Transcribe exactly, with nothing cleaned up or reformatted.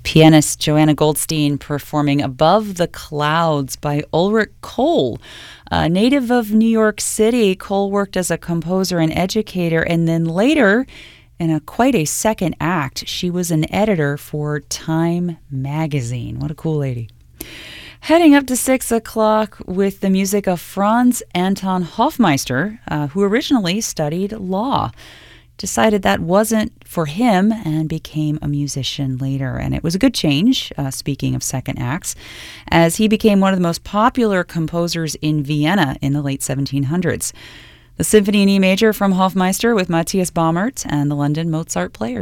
Pianist Joanna Goldstein performing Above the Clouds by Ulrich Cole. A native of New York City, Cole worked as a composer and educator, and then later, in a quite a second act, she was an editor for Time magazine. What a cool lady. Heading up to six o'clock with the music of Franz Anton Hofmeister, uh, who originally studied law. Decided that wasn't for him and became a musician later. And it was a good change, uh, speaking of second acts, as he became one of the most popular composers in Vienna in the late seventeen hundreds. The Symphony in E major from Hofmeister with Matthias Baumert and the London Mozart Players.